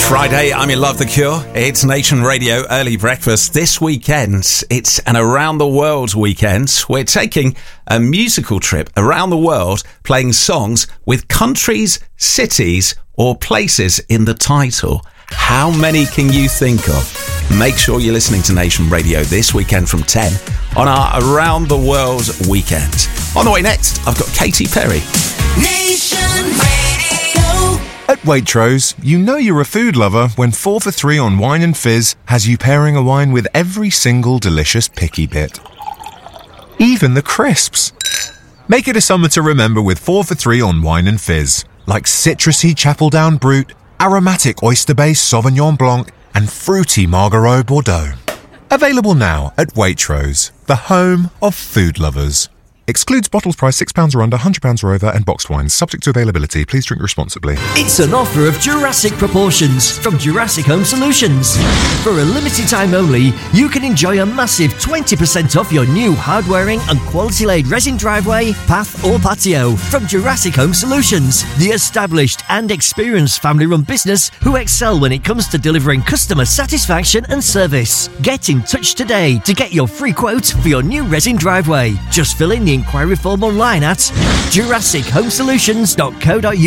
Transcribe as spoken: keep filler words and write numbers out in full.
Friday, I'm in love, The Cure. It's Nation Radio Early Breakfast. This weekend, it's an Around the World weekend. We're taking a musical trip around the world, playing songs with countries, cities, or places in the title. How many can you think of? Make sure you're listening to Nation Radio this weekend from ten on our Around the World weekend. On the way next, I've got Katy Perry. Nation Radio. At Waitrose, you know you're a food lover when four for three on wine and fizz has you pairing a wine with every single delicious picky bit. Even the crisps. Make it a summer to remember with four for three on wine and fizz, like citrusy Chapel Down Brut, aromatic oyster-based Sauvignon Blanc, and fruity Margariot Bordeaux. Available now at Waitrose, the home of food lovers. Excludes bottles priced six pounds or under, one hundred pounds or over, and boxed wines. Subject to availability. Please drink responsibly. It's an offer of Jurassic proportions from Jurassic Home Solutions. For a limited time only, you can enjoy a massive twenty percent off your new hard-wearing and quality-laid resin driveway, path or patio from Jurassic Home Solutions, the established and experienced family-run business who excel when it comes to delivering customer satisfaction and service. Get in touch today to get your free quote for your new resin driveway. Just fill in the inquiry form online at jurassic home solutions dot co dot uk.